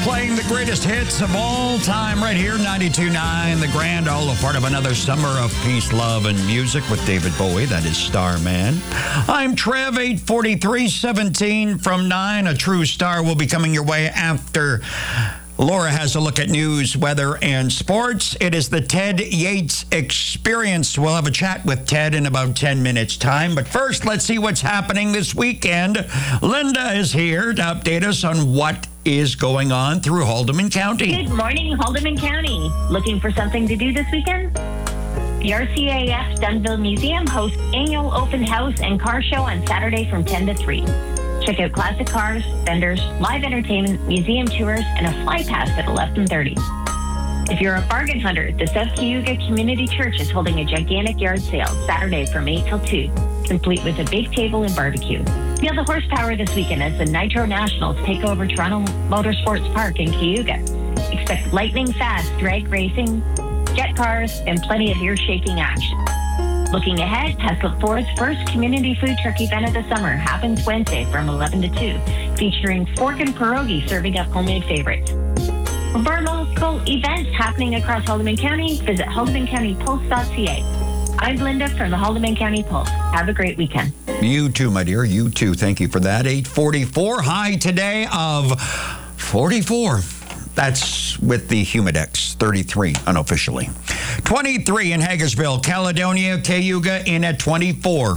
Playing the greatest hits of all time right here, 92.9 The Grand, all a part of another summer of peace, love, and music with David Bowie. That is Starman. I'm Trev, 843-17 from 9. A true star will be coming your way after Laura has a look at news, weather, and sports. It is the Ted Yates Experience. We'll have a chat with Ted in about 10 minutes' time. But first, let's see what's happening this weekend. Linda is here to update us on what is going on through Haldimand County. Good morning, Haldimand County. Looking for something to do this weekend? The RCAF Dunville Museum hosts annual open house and car show on Saturday from 10 to 3. Check out classic cars, vendors, live entertainment, museum tours, and a fly pass at 11:30. If you're a bargain hunter, the South Cayuga Community Church is holding a gigantic yard sale Saturday from 8 till 2, complete with a big table and barbecue. Feel the horsepower this weekend as the Nitro Nationals take over Toronto Motorsports Park in Cayuga. Expect lightning-fast drag racing, jet cars, and plenty of ear-shaking action. Looking ahead, Tesla Ford's first community food truck event of the summer happens Wednesday from 11 to 2, featuring fork and pierogi serving up homemade favorites. For more local events happening across Haldimand County, visit haldimandcountypulse.ca. I'm Linda from the Haldimand County Pulse. Have a great weekend. You too, my dear. You too. Thank you for that. 844. High today of 44. That's with the Humidex, 33 unofficially. 23 in Hagersville, Caledonia, Cayuga in at 24.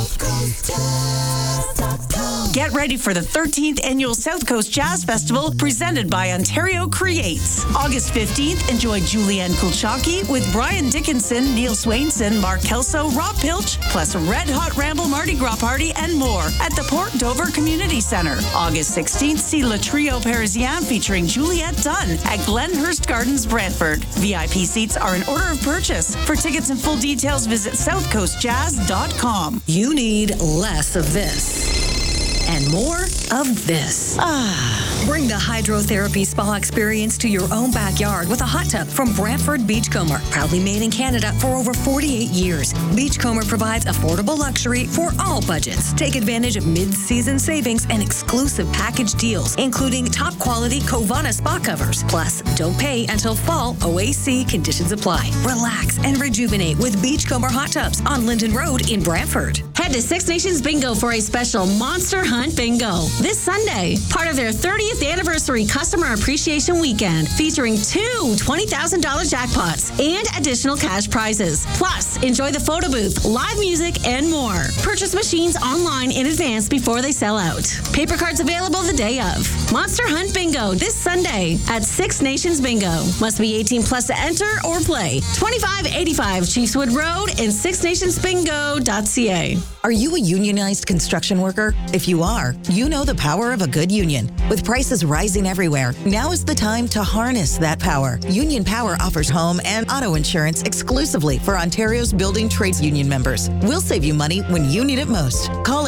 Get ready for the 13th Annual South Coast Jazz Festival presented by Ontario Creates. August 15th, enjoy Julianne Kulchaki with Brian Dickinson, Neil Swainson, Mark Kelso, Rob Pilch, plus a Red Hot Ramble Mardi Gras party and more at the Port Dover Community Centre. August 16th, see Le Trio Parisien featuring Juliette Dunn at Glenhurst Gardens, Brantford. VIP seats are in order of purchase. For tickets and full details, visit southcoastjazz.com. You need less of this and more of this. Bring the hydrotherapy spa experience to your own backyard with a hot tub from Brantford Beachcomber. Proudly made in Canada for over 48 years. Beachcomber provides affordable luxury for all budgets. Take advantage of mid-season savings and exclusive package deals, including top-quality Covana spa covers. Plus, don't pay until fall. OAC conditions apply. Relax and rejuvenate with Beachcomber hot tubs on Linden Road in Brantford. Head to Six Nations Bingo for a special Monster Hunt Bingo this Sunday, part of their 30th anniversary customer appreciation weekend, featuring two $20,000 jackpots and additional cash prizes. Plus, enjoy the photo booth, live music, and more. Purchase machines online in advance before they sell out. Paper cards available the day of. Monster Hunt Bingo this Sunday at Six Nations Bingo. Must be 18 plus to enter or play. 2585 Chiefswood Road and sixnationsbingo.ca. Are you a unionized construction worker? If you are, you know the power of a good union. With prices rising everywhere, now is the time to harness that power. Union Power offers home and auto insurance exclusively for Ontario's building trades union members. We'll save you money when you need it most. Call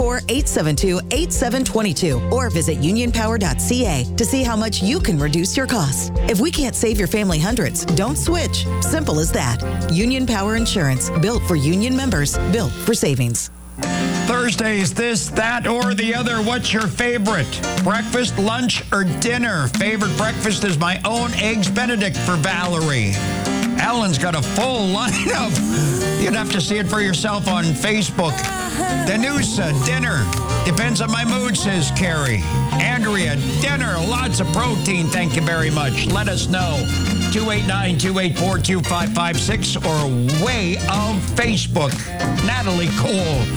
844-872-8722 or visit unionpower.ca to see how much you can reduce your costs. If we can't save your family hundreds, don't switch. Simple as that. Union Power Insurance, built for union members, built for savings. Thursdays, this, that, or the other. What's your favorite? Breakfast, lunch, or dinner? Favorite breakfast is my own Eggs Benedict for Valerie. Alan's got a full lineup. You'd have to see it for yourself on Facebook. Danusa, dinner. Depends on my mood, says Carrie. Andrea, dinner. Lots of protein, thank you very much. Let us know. 289-284-2556 or way of Facebook. Natalie Cole.